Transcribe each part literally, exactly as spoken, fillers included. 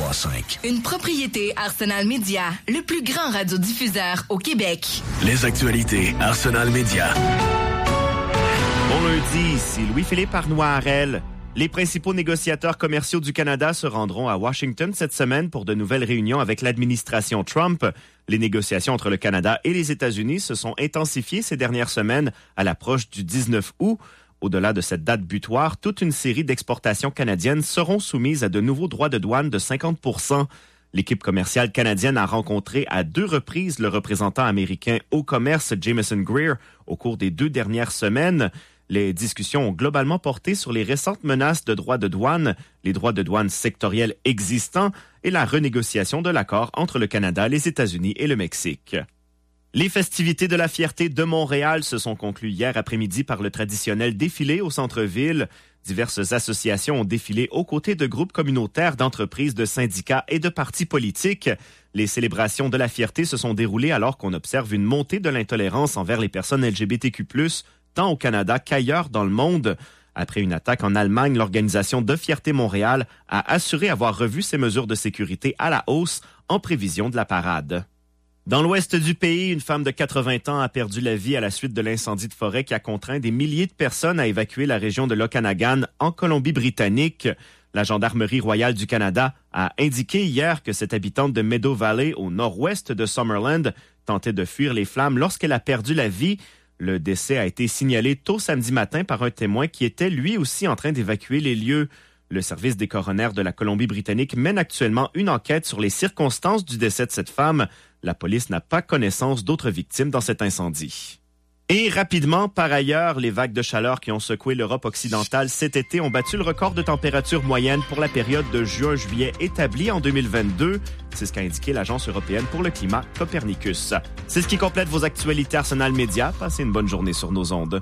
trois cinq. Une propriété Arsenal Media, le plus grand radiodiffuseur au Québec. Les actualités Arsenal Media. Bon lundi, ici Louis-Philippe Arnois-Harel. Les principaux négociateurs commerciaux du Canada se rendront à Washington cette semaine pour de nouvelles réunions avec l'administration Trump. Les négociations entre le Canada et les États-Unis se sont intensifiées ces dernières semaines à l'approche du dix-neuf août. Au-delà de cette date butoir, toute une série d'exportations canadiennes seront soumises à de nouveaux droits de douane de cinquante pour cent. L'équipe commerciale canadienne a rencontré à deux reprises le représentant américain au commerce Jameson Greer au cours des deux dernières semaines. Les discussions ont globalement porté sur les récentes menaces de droits de douane, les droits de douane sectoriels existants et la renégociation de l'accord entre le Canada, les États-Unis et le Mexique. Les festivités de la fierté de Montréal se sont conclues hier après-midi par le traditionnel défilé au centre-ville. Diverses associations ont défilé aux côtés de groupes communautaires, d'entreprises, de syndicats et de partis politiques. Les célébrations de la fierté se sont déroulées alors qu'on observe une montée de l'intolérance envers les personnes L G B T Q plus, tant au Canada qu'ailleurs dans le monde. Après une attaque en Allemagne, l'organisation de Fierté Montréal a assuré avoir revu ses mesures de sécurité à la hausse en prévision de la parade. Dans l'ouest du pays, une femme de quatre-vingts ans a perdu la vie à la suite de l'incendie de forêt qui a contraint des milliers de personnes à évacuer la région de l'Okanagan en Colombie-Britannique. La Gendarmerie royale du Canada a indiqué hier que cette habitante de Meadow Valley, au nord-ouest de Summerland, tentait de fuir les flammes lorsqu'elle a perdu la vie. Le décès a été signalé tôt samedi matin par un témoin qui était lui aussi en train d'évacuer les lieux. Le service des coronaires de la Colombie-Britannique mène actuellement une enquête sur les circonstances du décès de cette femme. La police n'a pas connaissance d'autres victimes dans cet incendie. Et rapidement, par ailleurs, les vagues de chaleur qui ont secoué l'Europe occidentale cet été ont battu le record de température moyenne pour la période de juin-juillet établie en deux mille vingt-deux. C'est ce qu'a indiqué l'Agence européenne pour le climat Copernicus. C'est ce qui complète vos actualités Arsenal Media. Passez une bonne journée sur nos ondes.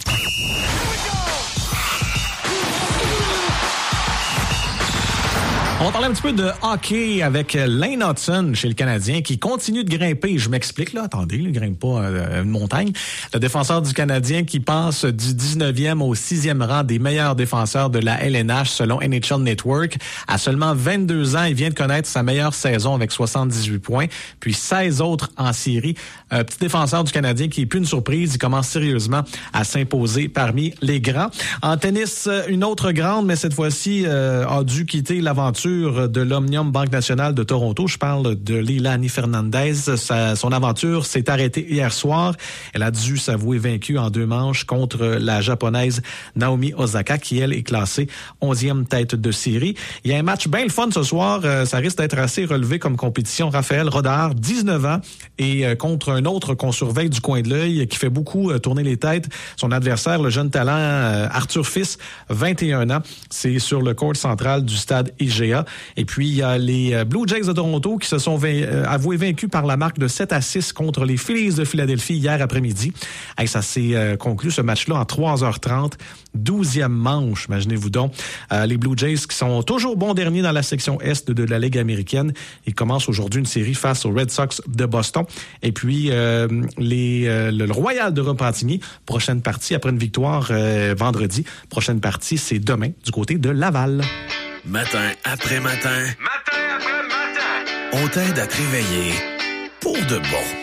On va parler un petit peu de hockey avec Lane Hutson chez le Canadien qui continue de grimper. Je m'explique là, attendez, il ne grimpe pas euh, une montagne. Le défenseur du Canadien qui passe du dix-neuvième au sixième rang des meilleurs défenseurs de la L N H selon N H L Network. À seulement vingt-deux ans, il vient de connaître sa meilleure saison avec soixante-dix-huit points, puis seize autres en série. Un petit défenseur du Canadien qui est plus une surprise. Il commence sérieusement à s'imposer parmi les grands. En tennis, une autre grande, mais cette fois-ci euh, a dû quitter l'aventure de l'Omnium Banque Nationale de Toronto. Je parle de Leilani Fernandez. Sa, son aventure s'est arrêtée hier soir. Elle a dû s'avouer vaincue en deux manches contre la japonaise Naomi Osaka, qui, elle, est classée onzième tête de série. Il y a un match bien le fun ce soir. Euh, ça risque d'être assez relevé comme compétition. Raphaël Rodard, dix-neuf ans, et euh, contre un autre qu'on surveille du coin de l'œil, qui fait beaucoup euh, tourner les têtes. Son adversaire, le jeune talent euh, Arthur Fils, vingt et un ans. C'est sur le court central du stade I G A. Et puis, il y a les Blue Jays de Toronto qui se sont vain- euh, avoués vaincus par la marque de sept à six contre les Phillies de Philadelphie hier après-midi. Et ça s'est euh, conclu, ce match-là, en trois heures trente. douzième manche, imaginez-vous donc. Euh, les Blue Jays qui sont toujours bons derniers dans la section Est de la Ligue américaine. Ils commencent aujourd'hui une série face aux Red Sox de Boston. Et puis, euh, les, euh, le Royal de Repentigny, prochaine partie après une victoire euh, vendredi. Prochaine partie, c'est demain du côté de Laval. Matin après matin. Matin après matin. On t'aide à te réveiller pour de bon.